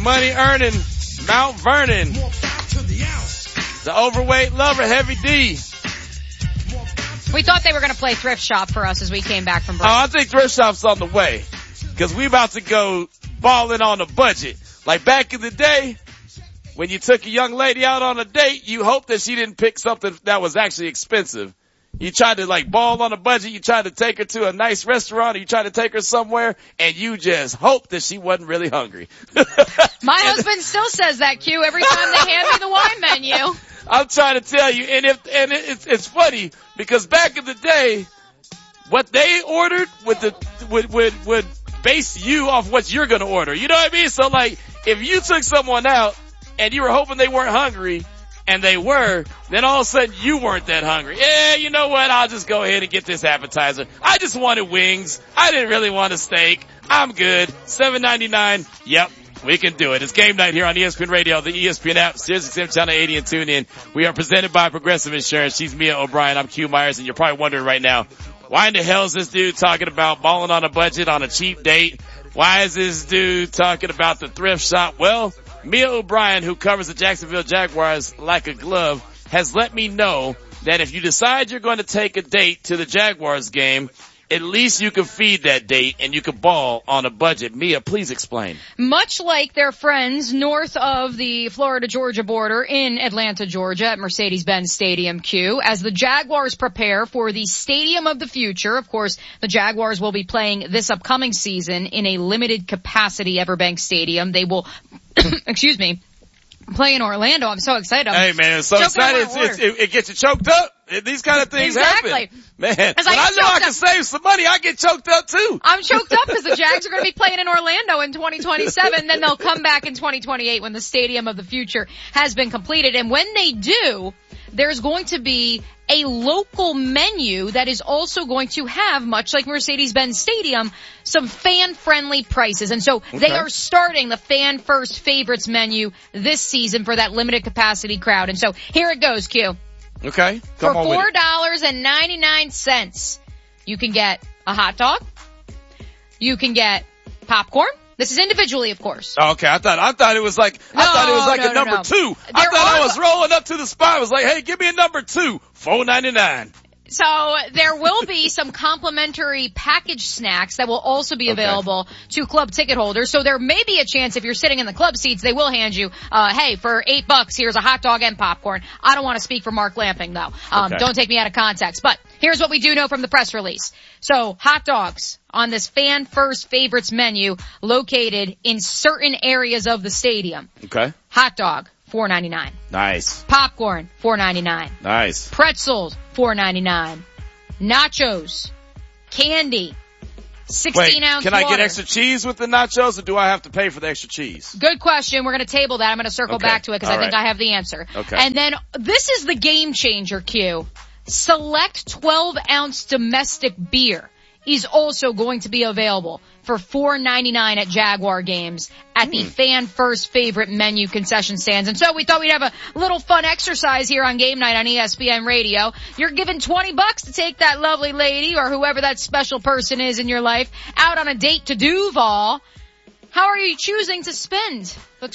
money earning Mount Vernon. The overweight lover, Heavy D. We thought they were going to play Thrift Shop for us as we came back from break. I think Thrift Shop's on the way. Cause we about to go balling on a budget. Like back in the day, when you took a young lady out on a date, you hoped that she didn't pick something that was actually expensive. You tried to like ball on a budget, you tried to take her to a nice restaurant, or you tried to take her somewhere, and you just hoped that she wasn't really hungry. My husband still says that, Q, every time they hand me the wine menu. I'm trying to tell you, and it's funny, because back in the day, what they ordered would base you off what you're gonna order. You know what I mean? So like, if you took someone out, and you were hoping they weren't hungry, and they were, then all of a sudden you weren't that hungry. Yeah, you know what? I'll just go ahead and get this appetizer. I just wanted wings. I didn't really want a steak. I'm good. $7.99. Yep, we can do it. It's game night here on ESPN Radio, the ESPN app, SiriusXM Channel 80, and tune in. We are presented by Progressive Insurance. She's Mia O'Brien. I'm Q Myers, and you're probably wondering right now, why in the hell is this dude talking about balling on a budget on a cheap date? Why is this dude talking about the thrift shop? Well, Mia O'Brien, who covers the Jacksonville Jaguars like a glove, has let me know that if you decide you're going to take a date to the Jaguars game, at least you can feed that date and you can ball on a budget. Mia, please explain. Much like their friends north of the Florida-Georgia border in Atlanta, Georgia at Mercedes-Benz Stadium, Q, as the Jaguars prepare for the Stadium of the Future. Of course, the Jaguars will be playing this upcoming season in a limited capacity Everbank Stadium. They will, excuse me, play in Orlando. I'm so excited. Hey man, it's so excited. It gets you choked up. These kind of things happen. Man, when I know I can save some money, I get choked up too. I'm choked up because the Jags are going to be playing in Orlando in 2027. Then they'll come back in 2028 when the Stadium of the Future has been completed. And when they do, there's going to be a local menu that is also going to have, much like Mercedes-Benz Stadium, some fan-friendly prices. And so they are starting the Fan First Favorites menu this season for that limited capacity crowd. And so here it goes, Q. Okay. For $4.99, you can get a hot dog. You can get popcorn. This is individually, of course. Oh, okay, I thought it was like a number two. I thought I was rolling up to the spot. I was like, hey, give me a number two. $4.99. So there will be some complimentary package snacks that will also be available to club ticket holders. So there may be a chance if you're sitting in the club seats, they will hand you, hey, for $8, here's a hot dog and popcorn. I don't want to speak for Mark Lamping though. Don't take me out of context. But here's what we do know from the press release. So hot dogs on this Fan First Favorites menu located in certain areas of the stadium. Okay. Hot dog, $4.99. Nice. Popcorn, $4.99. Nice. Pretzels, $4.99. Nachos, candy, 16-ounce Can I get extra cheese with the nachos, or do I have to pay for the extra cheese? Good question. We're going to table that. I'm going to circle back to it because I think I have the answer. Okay. And then this is the game changer, Q. Select 12-ounce domestic beer is also going to be available for $4.99 at Jaguar games at the Fan First Favorite menu concession stands. And so we thought we'd have a little fun exercise here on Game Night on ESPN Radio. You're given $20 to take that lovely lady or whoever that special person is in your life out on a date to Duval. How are you choosing to spend the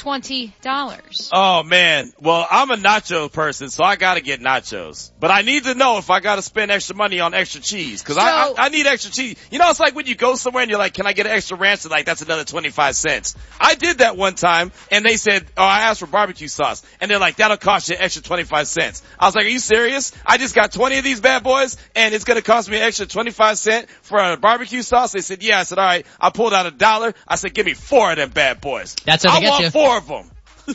$20? Oh man. Well, I'm a nacho person, so I gotta get nachos. But I need to know if I gotta spend extra money on extra cheese. Cause I need extra cheese. You know, it's like when you go somewhere and you're like, can I get an extra ranch? And like, that's another 25 cents. I did that one time and they said, I asked for barbecue sauce. And they're like, that'll cost you an extra 25 cents. I was like, are you serious? I just got 20 of these bad boys and it's gonna cost me an extra 25 cents for a barbecue sauce? They said, yeah. I said, all right. I pulled out $1. I said, give me 4 of them bad boys. That's how they get you. I want 4 of them.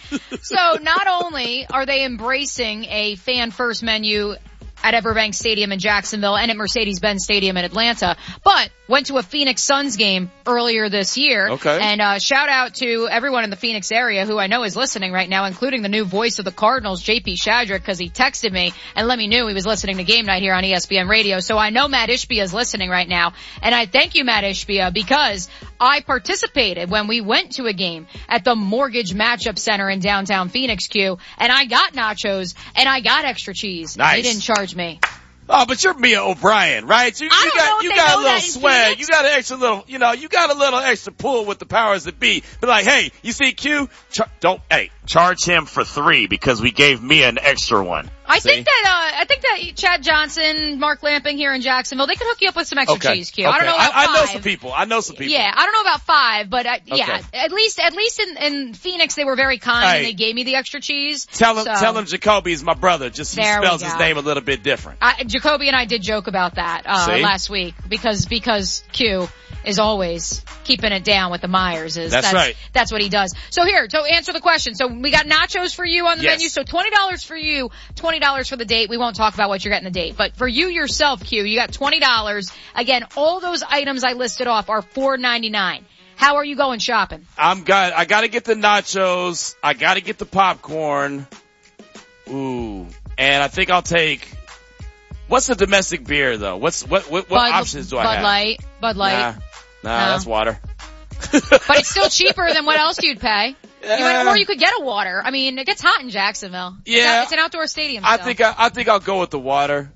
So not only are they embracing a fan first menu at Everbank Stadium in Jacksonville and at Mercedes-Benz Stadium in Atlanta, but went to a Phoenix Suns game earlier this year. Okay. And shout out to everyone in the Phoenix area who I know is listening right now, including the new voice of the Cardinals, JP Shadrick, because he texted me and let me know he was listening to Game Night here on ESPN Radio. So I know Matt Ishbia is listening right now. And I thank you, Matt Ishbia, because I participated when we went to a game at the Mortgage Matchup Center in downtown Phoenix, Q, and I got nachos and I got extra cheese. Nice. They didn't charge me. Oh, but you're Mia O'Brien, right? You got a little swag. You got an extra little, you got a little extra pull with the powers that be. But like, hey, you see Q? Charge him for 3 because we gave Mia an extra one. I think that Chad Johnson, Mark Lamping here in Jacksonville, they could hook you up with some extra cheese, Q. Okay. I don't know about 5. I know some people. Yeah, I don't know about 5, but yeah, at least in Phoenix they were very kind and they gave me the extra cheese. Tell him Jacoby's my brother. Just he spells his name a little bit different. Jacoby and I did joke about that last week because Q is always keeping it down with the Myers. That's right. That's what he does. So answer the question. So we got nachos for you on the menu. So $20 for you, $20 for the date. We won't talk about what you're getting the date, but for you yourself, Q, you got $20. Again, all those items I listed off are $4.99. How are you going shopping? I gotta get the nachos. I gotta get the popcorn. Ooh. And I think I'll take, what's the domestic beer though? What options do I have? Bud Light. Nah, that's water. But it's still cheaper than what else you'd pay. Or you could get a water. I mean, it gets hot in Jacksonville. Yeah. It's an outdoor stadium. I think I'll go with the water.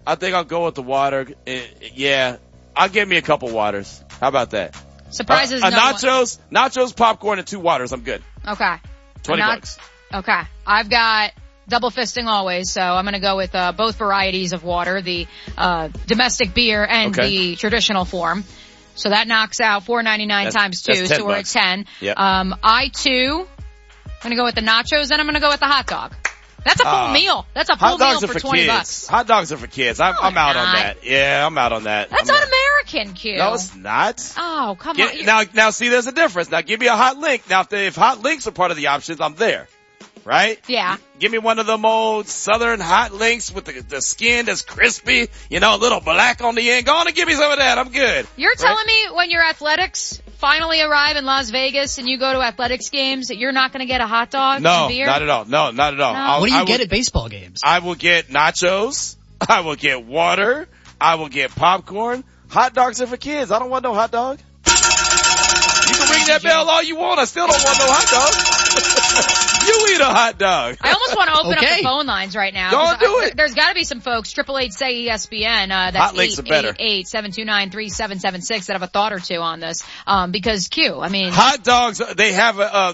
Yeah. I'll get me a couple waters. How about that? Surprises nachos, popcorn, and 2 waters. I'm good. Okay. $20. Okay. I've got double fisting always, so I'm gonna go with, both varieties of water, the, domestic beer and the traditional form. So that knocks out $4.99 times 2, so we're at 10. Yep. I too, I'm gonna go with the nachos, then I'm gonna go with the hot dog. That's a full meal. That's a full meal for $20. Hot dogs are for kids. I'm out on that. Yeah, I'm out on that. That's un-American, Q. No, it's not. Oh, come on. Now see, there's a difference. Now give me a hot link. Now if hot links are part of the options, I'm there. Right? Yeah. Give me one of them old southern hot links with the skin that's crispy, a little black on the end. Go on and give me some of that. I'm good. You're telling me when your athletics finally arrive in Las Vegas and you go to athletics games that you're not going to get a hot dog and beer? No, not at all. No, not at all. No. What do you get at baseball games? I will get nachos. I will get water. I will get popcorn. Hot dogs are for kids. I don't want no hot dog. You can ring that bell all you want. I still don't want no hot dog. You eat a hot dog. I almost want to open up the phone lines right now. Don't do it. There's got to be some folks, 888-SAY-ESPN, that's hot links are better. 888-729-3776 that have a thought or two on this. Because Q, I mean. Hot dogs, they have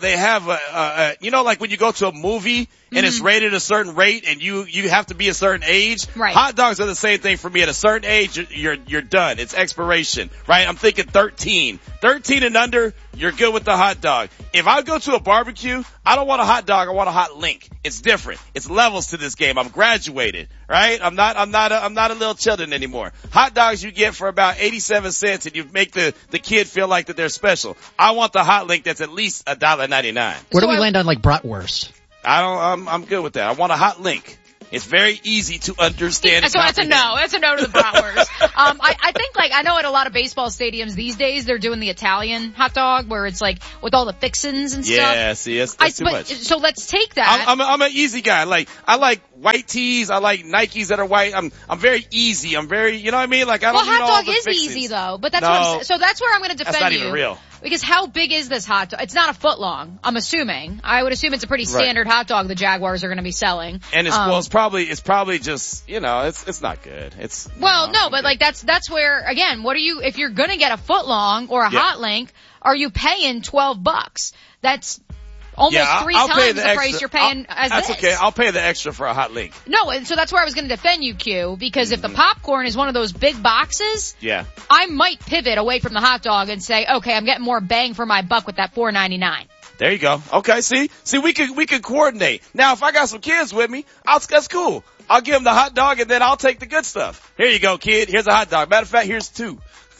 like when you go to a movie and it's rated a certain rate and you have to be a certain age. Right. Hot dogs are the same thing for me. At a certain age, you're done. It's expiration, right? I'm thinking 13. 13 and under, you're good with the hot dog. If I go to a barbecue, I don't want a hot dog. I want a hot link. It's different. It's levels to this game. I'm graduated, right? I'm not a little children anymore. Hot dogs you get for about 87 cents and you make the kid feel like that they're special. I want the hot link that's at least $1.99. Where do we land on like bratwurst? I'm good with that. I want a hot link. It's very easy to understand. So that's a no. That's a no to the bratwurst. I think I know at a lot of baseball stadiums these days they're doing the Italian hot dog where it's like with all the fixins and stuff. Yeah, see, that's too much. So let's take that. I'm an easy guy. I like white tees. I like Nikes that are white. I'm very easy. I'm very, you know what I mean? Like I don't need all the fixins. Hot dog is easy though, but that's so that's where I'm going to defend you. That's not even real. Because how big is this hot dog? It's not a foot long, I'm assuming. I would assume it's a pretty standard hot dog the Jaguars are going to be selling. And it's probably just, it's not good. But that's where, again, if you're going to get a foot long or a hot link, are you paying $12? That's almost 3 times the price you're paying That's okay. I'll pay the extra for a hot link. No, and so that's where I was going to defend you, Q, because if the popcorn is one of those big boxes, I might pivot away from the hot dog and say, okay, I'm getting more bang for my buck with that $4.99. There you go. Okay, see, we could coordinate. Now, if I got some kids with me, that's cool. I'll give them the hot dog and then I'll take the good stuff. Here you go, kid. Here's a hot dog. Matter of fact, here's 2.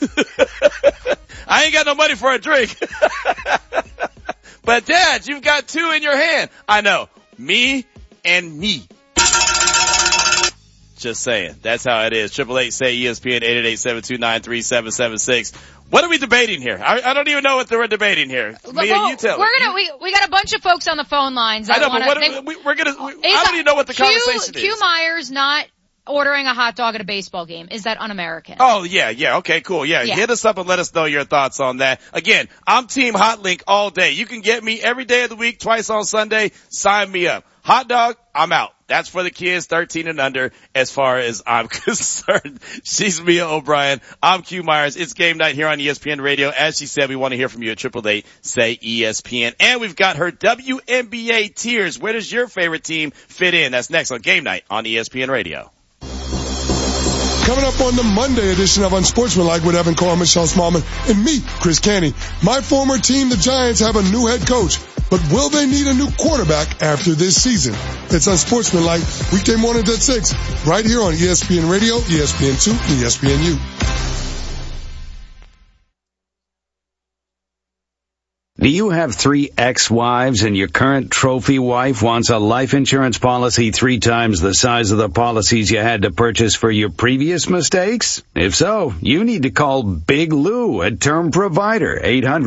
I ain't got no money for a drink. But Dad, you've got 2 in your hand. I know. Me and me. Just saying. That's how it is. 888-SAY-ESPN 888-729-3776. What are we debating here? I don't even know what we're debating here. Mia, you tell me. We got a bunch of folks on the phone lines. I know, but I don't even know what the conversation is. Q Myers not ordering a hot dog at a baseball game. Is that un-American? Oh, yeah. Okay, cool. Yeah. Hit us up and let us know your thoughts on that. Again, I'm Team Hot Link all day. You can get me every day of the week, twice on Sunday. Sign me up. Hot dog, I'm out. That's for the kids 13 and under as far as I'm concerned. She's Mia O'Brien. I'm Q Myers. It's game night here on ESPN Radio. As she said, we want to hear from you at 888-SAY-ESPN. And we've got her WNBA tiers. Where does your favorite team fit in? That's next on Game Night on ESPN Radio. Coming up on the Monday edition of Unsportsmanlike with Evan Carr, Michelle Smallman, and me, Chris Canty. My former team, the Giants, have a new head coach, but will they need a new quarterback after this season? It's Unsportsmanlike, weekday mornings at 6, right here on ESPN Radio, ESPN2, and ESPNU. Do you have 3 ex-wives and your current trophy wife wants a life insurance policy 3 times the size of the policies you had to purchase for your previous mistakes? If so, you need to call Big Lou at Term Provider,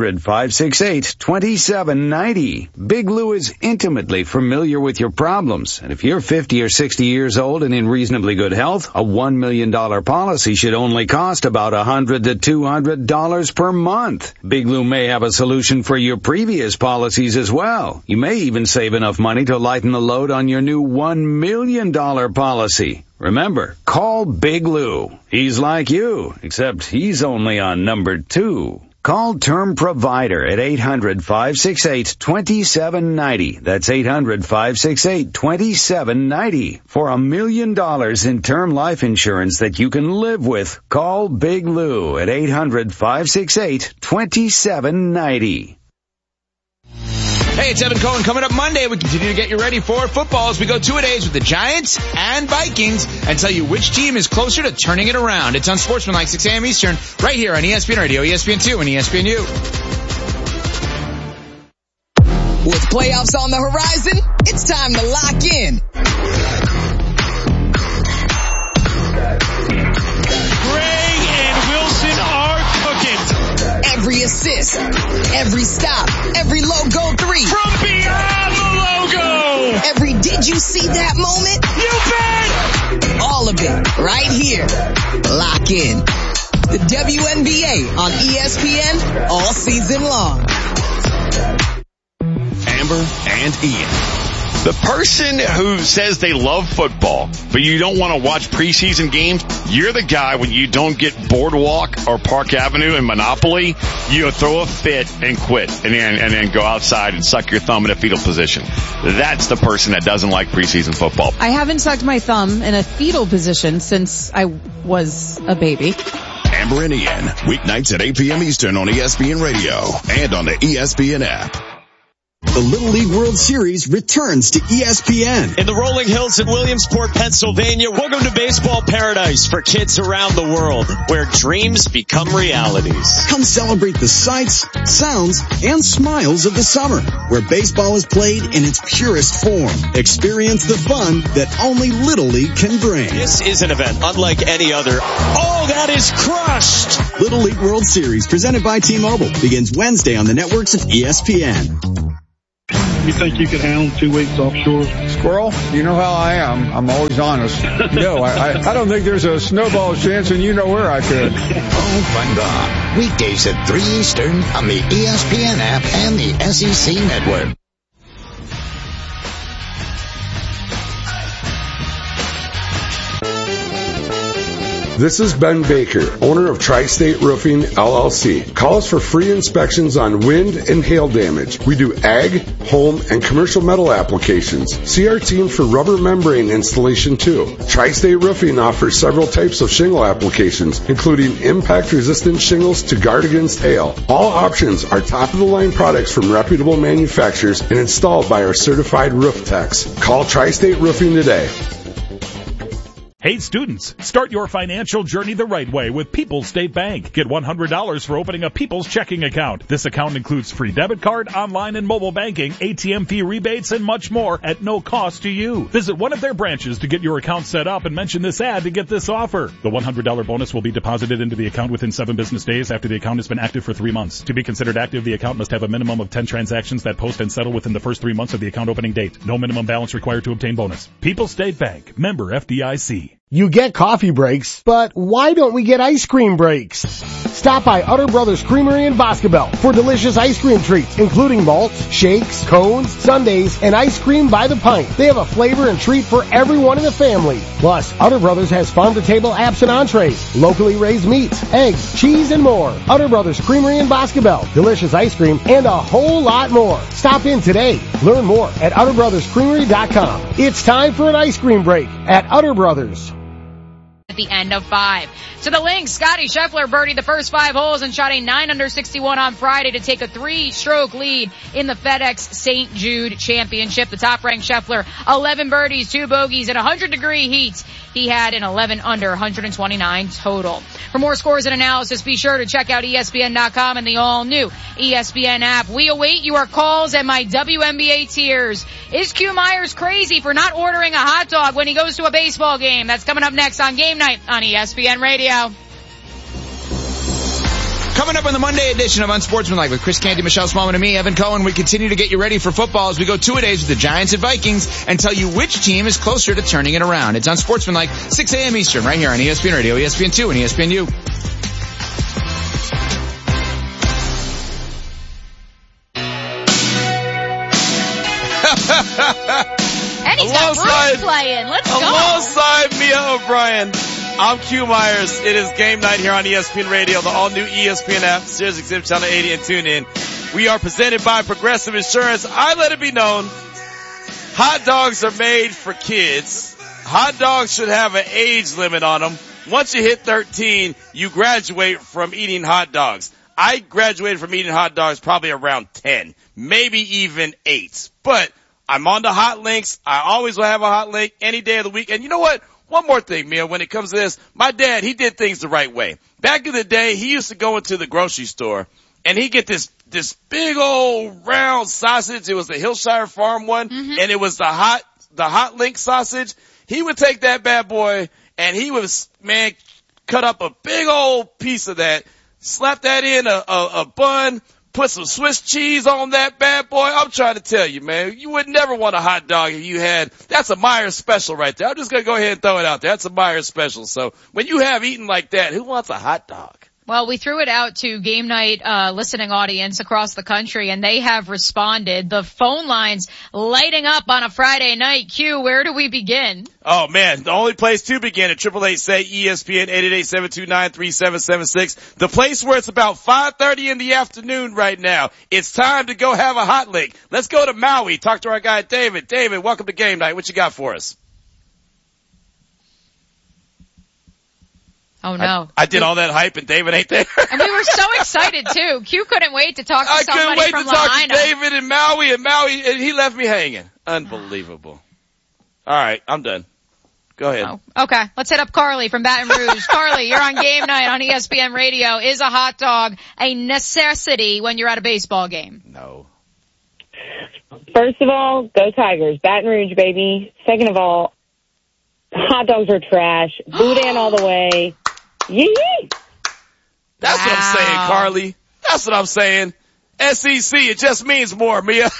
800-568-2790. Big Lou is intimately familiar with your problems, and if you're 50 or 60 years old and in reasonably good health, a $1 million policy should only cost about $100 to $200 per month. Big Lou may have a solution for your previous policies as well. You may even save enough money to lighten the load on your new $1 million policy. Remember, call Big Lou. He's like you, except he's only on number 2. Call Term Provider at 800-568-2790. That's 800-568-2790. For $1 million in term life insurance that you can live with, call Big Lou at 800-568-2790. Hey, it's Evan Cohen. Coming up Monday, we continue to get you ready for football as we go 2-a-days with the Giants and Vikings and tell you which team is closer to turning it around. It's Unsportsmanlike, 6 a.m. Eastern, right here on ESPN Radio, ESPN2, and ESPNU. With playoffs on the horizon, it's time to lock in. Gray and Wilson are cooking. Every assist, every stop, every logo 3. From beyond the logo. Every did you see that moment? You bet. All of it right here. Lock in. The WNBA on ESPN all season long. Amber and Ian. The person who says they love football, but you don't want to watch preseason games, you're the guy when you don't get Boardwalk or Park Avenue and Monopoly, you throw a fit and quit and then go outside and suck your thumb in a fetal position. That's the person that doesn't like preseason football. I haven't sucked my thumb in a fetal position since I was a baby. Amber and Ian, weeknights at 8 p.m. Eastern on ESPN Radio and on the ESPN app. The Little League World Series returns to ESPN. In the rolling hills in Williamsport, Pennsylvania, welcome to baseball paradise for kids around the world, where dreams become realities. Come celebrate the sights, sounds, and smiles of the summer, where baseball is played in its purest form. Experience the fun that only Little League can bring. This is an event unlike any other. Oh, that is crushed! Little League World Series, presented by T-Mobile, begins Wednesday on the networks of ESPN. You think you could handle 2 weeks offshore? Squirrel, you know how I am. I'm always honest. No, I don't think there's a snowball's chance, and you know where I could. Oh, fun gone. Weekdays at 3 Eastern on the ESPN app and the SEC Network. This is Ben Baker, owner of Tri-State Roofing, LLC. Call us for free inspections on wind and hail damage. We do ag, home, and commercial metal applications. See our team for rubber membrane installation too. Tri-State Roofing offers several types of shingle applications, including impact-resistant shingles to guard against hail. All options are top-of-the-line products from reputable manufacturers and installed by our certified roof techs. Call Tri-State Roofing today. Hey students, start your financial journey the right way with People's State Bank. Get $100 for opening a People's checking account. This account includes free debit card, online and mobile banking, ATM fee rebates, and much more at no cost to you. Visit one of their branches to get your account set up and mention this ad to get this offer. The $100 bonus will be deposited into the account within 7 business days after the account has been active for 3 months. To be considered active, the account must have a minimum of 10 transactions that post and settle within the first 3 months of the account opening date. No minimum balance required to obtain bonus. People's State Bank. Member FDIC. You get coffee breaks, but why don't we get ice cream breaks? Stop by Utter Brothers Creamery in Boscobel for delicious ice cream treats, including malts, shakes, cones, sundaes, and ice cream by the pint. They have a flavor and treat for everyone in the family. Plus, Utter Brothers has farm-to-table apps and entrees, locally raised meats, eggs, cheese, and more. Utter Brothers Creamery in Boscobel. Delicious ice cream and a whole lot more. Stop in today. Learn more at UtterBrothersCreamery.com. It's time for an ice cream break at Utter Brothers. At the end of 5. To the links, Scotty Scheffler birdied the first 5 holes and shot a 9 under 61 on Friday to take a 3-stroke lead in the FedEx St. Jude Championship. The top-ranked Scheffler, 11 birdies, 2 bogeys, in 100-degree heat. He had an 11 under 129 total. For more scores and analysis, be sure to check out ESPN.com and the all-new ESPN app. We await your calls and my WNBA tiers. Is Q Myers crazy for not ordering a hot dog when he goes to a baseball game? That's coming up next on Game Night on ESPN Radio. Coming up on the Monday edition of Unsportsmanlike with Chris Canty, Michelle Smallman, and me, Evan Cohen, we continue to get you ready for football as we go 2-a-days with the Giants and Vikings and tell you which team is closer to turning it around. It's Unsportsmanlike, 6 a.m. Eastern, right here on ESPN Radio, ESPN2, and ESPNU. And he's got Bruce playing. Let's go. Alongside Mia O'Brien, I'm Q Myers. It is Game Night here on ESPN Radio, the all-new ESPN app, Sirius XM Channel 80, and tune in. We are presented by Progressive Insurance. I let it be known, hot dogs are made for kids. Hot dogs should have an age limit on them. Once you hit 13, you graduate from eating hot dogs. I graduated from eating hot dogs probably around 10, maybe even 8. But I'm on the hot links. I always will have a hot link any day of the week. And you know what? One more thing, Mia, when it comes to this, my dad, he did things the right way. Back in the day, he used to go into the grocery store and he'd get this big old round sausage. It was the Hillshire Farm one, and it was the hot link sausage. He would take that bad boy and he would, cut up a big old piece of that, slap that in a bun, put some Swiss cheese on that bad boy. I'm trying to tell you, man, you would never want a hot dog if you had, that's a Myers special right there. I'm just going to go ahead and throw it out there. That's a Myers special. So when you have eaten like that, who wants a hot dog? Well, we threw it out to Game Night listening audience across the country, and they have responded. The phone lines lighting up on a Friday night. Q, where do we begin? Oh, man, the only place to begin at 888-SAY-ESPN, 888-729-3776. The place where it's about 5:30 in the afternoon right now. It's time to go have a hot lick. Let's go to Maui. Talk to our guy, David. David, welcome to Game Night. What you got for us? Oh, no. I did all that hype and David ain't there. And we were so excited, too. Q couldn't wait to talk to somebody from Lahaina. I couldn't wait to talk to David in Maui, and he left me hanging. Unbelievable. All right, I'm done. Go ahead. Oh, okay, let's hit up Carly from Baton Rouge. Carly, you're on Game Night on ESPN Radio. Is a hot dog a necessity when you're at a baseball game? No. First of all, go Tigers. Baton Rouge, baby. Second of all, hot dogs are trash. Boudin all the way. Yee. That's what I'm saying, Carly. That's what I'm saying. SEC, it just means more, Mia.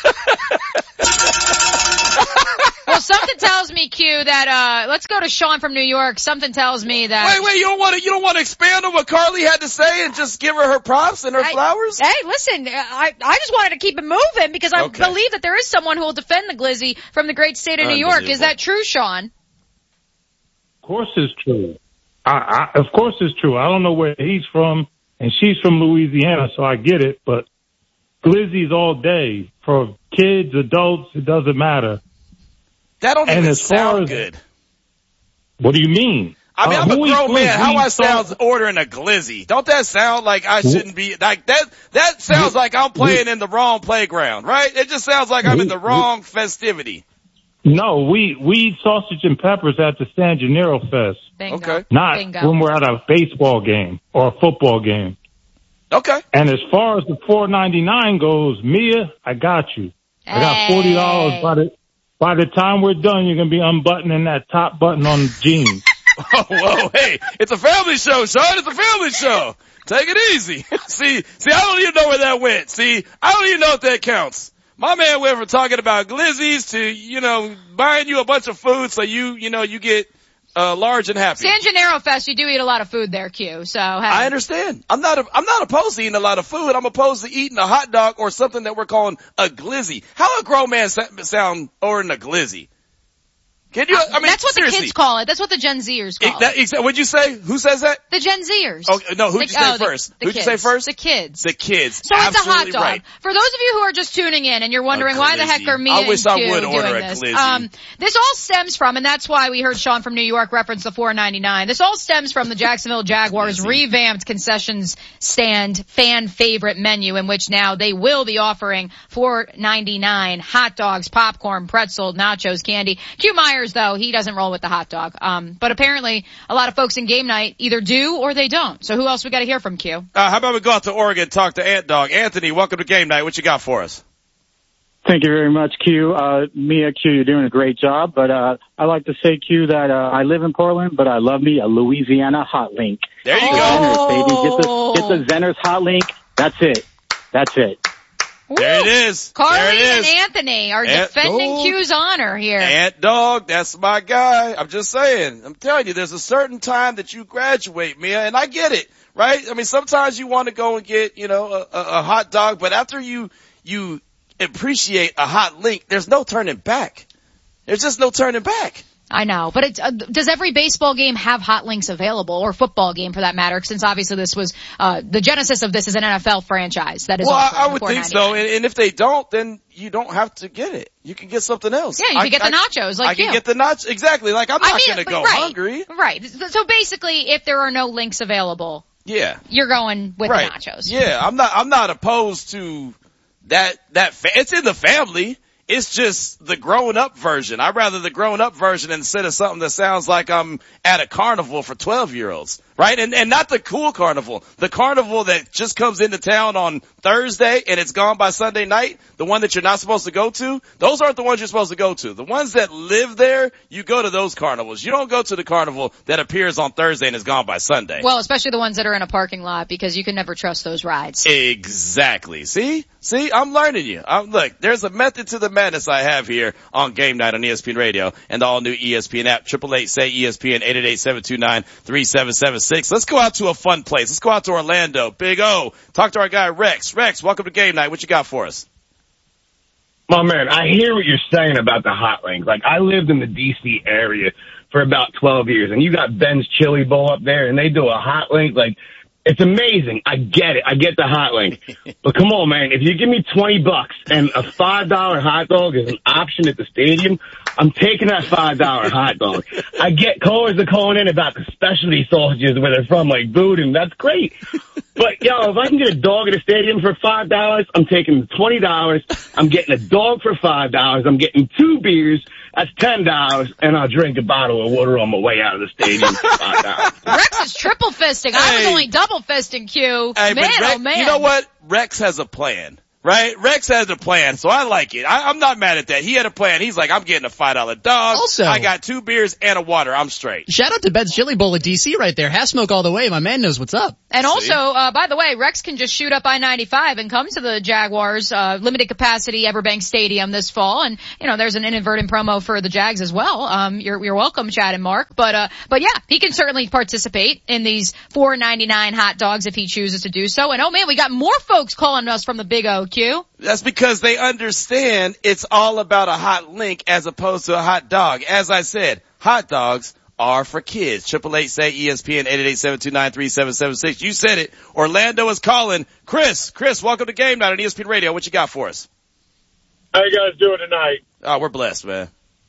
Well, something tells me, Q, that let's go to Sean from New York. Something tells me that Wait, you don't want to expand on what Carly had to say and just give her props and her flowers? Hey, listen, I just wanted to keep it moving because I believe that there is someone who will defend the Glizzy from the great state of New York. Is that true, Sean? Of course it's true. Of course it's true. I don't know where he's from, and she's from Louisiana, so I get it, but Glizzy's all day. For kids, adults, it doesn't matter. That don't even sound good. What do you mean? I mean, I'm a grown man. How I sound ordering a Glizzy? Don't that sound like I shouldn't be, like that sounds like I'm playing in the wrong playground, right? It just sounds like I'm in the wrong festivity. No, we eat sausage and peppers at the San Gennaro Fest. Bingo. Okay. Not when we're at a baseball game or a football game. Okay. And as far as the $4.99 goes, Mia, I got you. Hey. I got $40 by the time we're done, you're going to be unbuttoning that top button on jeans. Oh, whoa, hey, it's a family show, Sean. It's a family show. Take it easy. See, I don't even know where that went. See, I don't even know if that counts. My man went from talking about Glizzies to, buying you a bunch of food so you get, large and happy. San Gennaro Fest, you do eat a lot of food there, Q. So I understand. I'm not opposed to eating a lot of food. I'm opposed to eating a hot dog or something that we're calling a glizzy. How a grown man sound ordering a glizzy? Can you? I mean, that's what seriously. the kids call it. That's what the Gen Zers call it. What'd you say? Who says that? The Gen Zers. Oh, no, who'd you say first? Who'd you say first? The kids. The kids. So Absolutely it's a hot dog. Right. For those of you who are just tuning in and you're wondering why the heck are me and Q doing this? This all stems from, and that's why we heard Sean from New York reference the $4.99. This all stems from the Jacksonville Jaguars revamped concessions stand fan favorite menu, in which now they will be offering $4.99 hot dogs, popcorn, pretzel, nachos, candy. Q Myers, though, he doesn't roll with the hot dog. But apparently a lot of folks in game night either do or they don't. So who else we got to hear from, Q? How about we go out to Oregon and talk to Ant Dog. Anthony, welcome to game night. What you got for us? Thank you very much, Q. Mia, Q, you're doing a great job. But I like to say, Q, that I live in Portland, but I love me a Louisiana hot link. There you go. Baby. Get the Zenner's hot link. That's it. There it is. Carly and Anthony are defending Q's honor here. Ant Dog, that's my guy. I'm just saying. I'm telling you, there's a certain time that you graduate, Mia, and I get it, right? I mean, sometimes you want to go and get, a hot dog, but after you appreciate a hot link, there's no turning back. There's just no turning back. I know, but does every baseball game have hot links available, or football game for that matter? Since obviously this was the genesis of this is an NFL franchise that is. Well, I would think so, and if they don't, then you don't have to get it. You can get something else. Yeah, you can get the nachos. I can get the nachos exactly. Like I'm not going to go hungry. Right. So basically, if there are no links available, you're going with the nachos. Yeah, I'm not opposed to that. It's in the family. It's just the grown-up version. I'd rather the grown-up version instead of something that sounds like I'm at a carnival for 12-year-olds, right? And not the cool carnival. The carnival that just comes into town on Thursday and it's gone by Sunday night, the one that you're not supposed to go to, those aren't the ones you're supposed to go to. The ones that live there, you go to those carnivals. You don't go to the carnival that appears on Thursday and is gone by Sunday. Well, especially the ones that are in a parking lot, because you can never trust those rides. Exactly. See, I'm learning you. Look, there's a method to the madness I have here on Game Night on ESPN Radio and the all-new ESPN app. 888-SAY-ESPN, 888-729-3776. Let's go out to a fun place. Let's go out to Orlando. Big O. Talk to our guy, Rex. Rex, welcome to Game Night. What you got for us? My man, I hear what you're saying about the hot links. Like, I lived in the D.C. area for about 12 years, and you got Ben's Chili Bowl up there, and they do a hot link. Like, it's amazing. I get it. I get the hot link. But come on, man. If you give me $20 and a $5 hot dog is an option at the stadium, I'm taking that $5 hot dog. I get callers are calling in about the specialty sausages where they're from, like Boudin. That's great. But, if I can get a dog at a stadium for $5, I'm taking $20. I'm getting a dog for $5. I'm getting 2 beers. That's $10, and I'll drink a bottle of water on my way out of the stadium for $5. Rex is triple fisting. I was only double fisting, Q. Hey, man, Rex, oh man. You know what? Rex has a plan. Right? Rex has a plan, so I like it. I'm not mad at that. He had a plan. He's like, I'm getting a $5 dog. Also, I got 2 beers and a water. I'm straight. Shout out to Ben's Chili Bowl at DC right there. Half smoke all the way. My man knows what's up. And also, by the way, Rex can just shoot up I-95 and come to the Jaguars, limited capacity Everbank Stadium this fall. And, there's an inadvertent promo for the Jags as well. You're welcome, Chad and Mark. But yeah, he can certainly participate in these $4.99 hot dogs if he chooses to do so. And oh man, we got more folks calling us from the Big O, Q. That's because they understand it's all about a hot link as opposed to a hot dog. As I said, hot dogs are for kids. 888-SAY-ESPN, 888-729-3776. You said it. Orlando is calling. Chris, welcome to Game Night on ESPN Radio. What you got for us? How you guys doing tonight? Oh, we're blessed, man.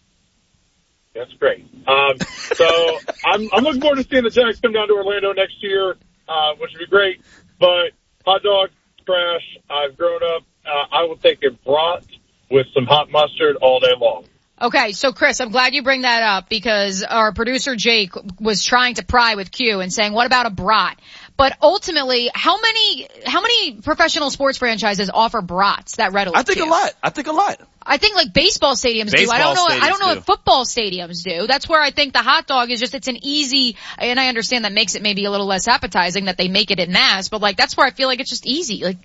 That's great. So I'm looking forward to seeing the Jags come down to Orlando next year, which would be great. But hot dog, trash. I've grown up. I will take a brat with some hot mustard all day long. Okay, so Chris, I'm glad you bring that up because our producer Jake was trying to pry with Q and saying, what about a brat? But ultimately, how many professional sports franchises offer brats that readily? I think a lot. I think like baseball stadiums do. I don't know if football stadiums do. That's where I think the hot dog is just, it's an easy, and I understand that makes it maybe a little less appetizing that they make it in mass, but like that's where I feel like it's just easy. Like,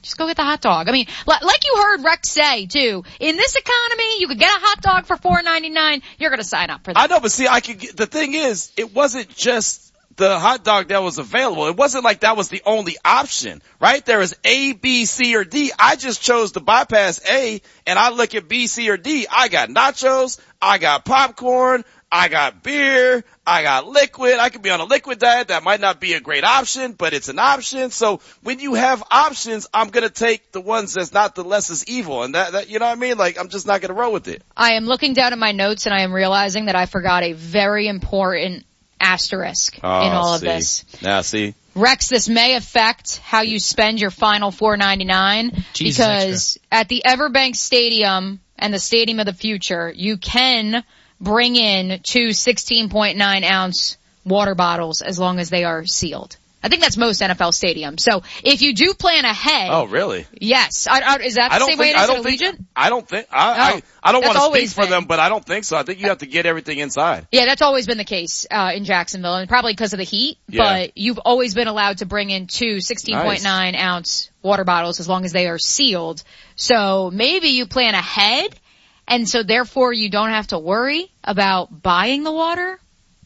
Just go get the hot dog. I mean, like you heard Rex say too, in this economy, you could get a hot dog for $4.99. You're going to sign up for that. I know, but see, the thing is, it wasn't just the hot dog that was available. It wasn't like that was the only option, right? There is A, B, C, or D. I just chose to bypass A, and I look at B, C, or D. I got nachos. I got popcorn. I got beer. I got liquid. I could be on a liquid diet. That might not be a great option, but it's an option. So when you have options, I'm going to take the ones that's not the less is evil. And that, you know what I mean? Like, I'm just not going to roll with it. I am looking down at my notes and I am realizing that I forgot a very important asterisk in all of this. Now see. Rex, this may affect how you spend your final $4.99 because at the Everbank Stadium and the Stadium of the Future, you can bring in 2 16.9 ounce water bottles as long as they are sealed. I think that's most NFL stadiums. So if you do plan ahead. Oh, really? Yes. Is that the same way it is at Allegiant? I don't think, I don't want to speak for them, but I don't think so. I think you have to get everything inside. Yeah, that's always been the case, in Jacksonville, and probably because of the heat, but you've always been allowed to bring in 2 16.9 ounce water bottles as long as they are sealed. So maybe you plan ahead, and so therefore you don't have to worry about buying the water.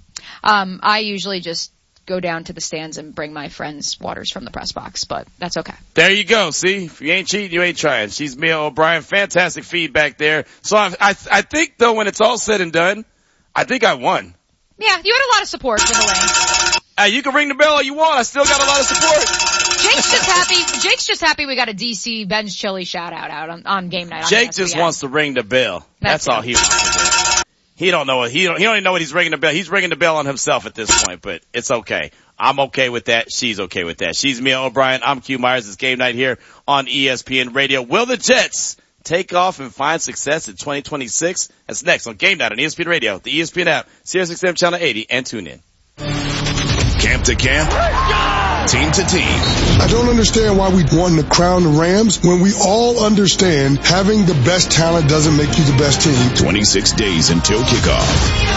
I usually just go down to the stands and bring my friends waters from the press box, but that's okay. There you go. See, if you ain't cheating, you ain't trying. She's Mia O'Brien. Fantastic feedback there. So I think though, when it's all said and done, I think I won. Yeah, you had a lot of support for the lane. Hey, you can ring the bell all you want. I still got a lot of support. Jake's just happy we got a DC Ben's Chili shout out on game night. Jake just wants to ring the bell. That's all he wants to do. He don't know it. He don't even know what he's ringing the bell. He's ringing the bell on himself at this point, but it's okay. I'm okay with that. She's okay with that. She's Mia O'Brien. I'm Q Myers. It's game night here on ESPN Radio. Will the Jets take off and find success in 2026? That's next on Game Night on ESPN Radio, the ESPN app, SiriusXM Channel 80, and tune in. Camp to camp, team to team. I don't understand why we want to crown the Rams when we all understand having the best talent doesn't make you the best team. 26 days until kickoff.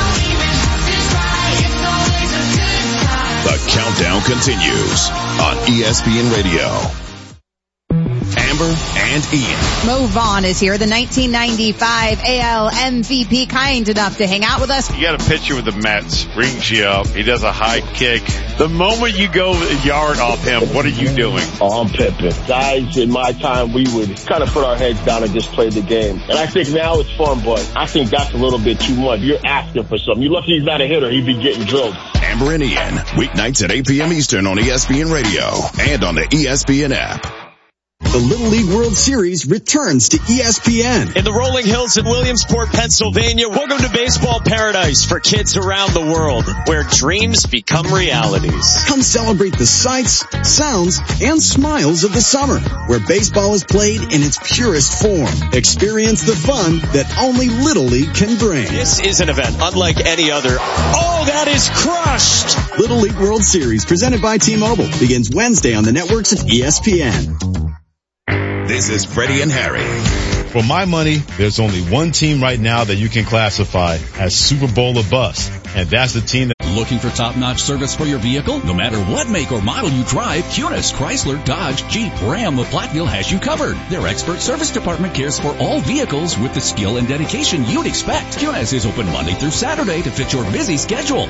The countdown continues on ESPN Radio. Amber and Ian. Mo Vaughn is here, the 1995 AL MVP, kind enough to hang out with us. You got a picture with the Mets, brings you up. He does a high kick. The moment you go a yard off him, what are you doing? Oh, I'm Pippin. Guys, in my time, we would kind of put our heads down and just play the game. And I think now it's fun, but I think that's a little bit too much. You're asking for something. You're lucky he's not a hitter. He'd be getting drilled. Amber and Ian, weeknights at 8 p.m. Eastern on ESPN Radio and on the ESPN app. The Little League World Series returns to ESPN. In the rolling hills in Williamsport, Pennsylvania, welcome to baseball paradise for kids around the world, where dreams become realities. Come celebrate the sights, sounds, and smiles of the summer, where baseball is played in its purest form. Experience the fun that only Little League can bring. This is an event unlike any other. Oh, that is crushed! Little League World Series, presented by T-Mobile, begins Wednesday on the networks of ESPN. This is Freddie and Harry. For my money, there's only one team right now that you can classify as Super Bowl or bust, and that's the team that... Looking for top-notch service for your vehicle? No matter what make or model you drive, Cunis, Chrysler, Dodge, Jeep, Ram, or Platteville has you covered. Their expert service department cares for all vehicles with the skill and dedication you'd expect. Cunis is open Monday through Saturday to fit your busy schedule.